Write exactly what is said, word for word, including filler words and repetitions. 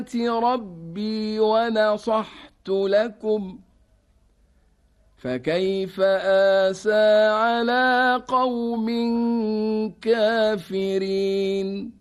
ربي ونصحت لكم فكيف آسى على قوم كافرين